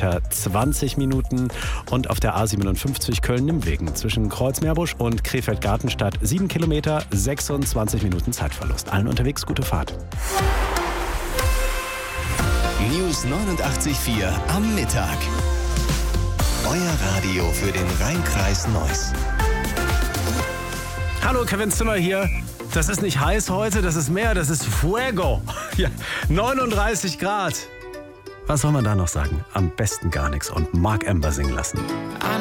Kilometer 20 Minuten. Und auf der A57 Köln-Nimwegen zwischen Kreuzmeerbusch und Krefeld-Gartenstadt 7 Kilometer, 26 Minuten Zeitverlust. Allen unterwegs gute Fahrt. News 89.4 am Mittag. Euer Radio für den Rhein-Kreis Neuss. Hallo, Kevin Zimmer hier. Das ist nicht heiß heute, das ist Meer, das ist Fuego. Ja, 39 Grad. Was soll man da noch sagen? Am besten gar nichts und Mark Amber singen lassen.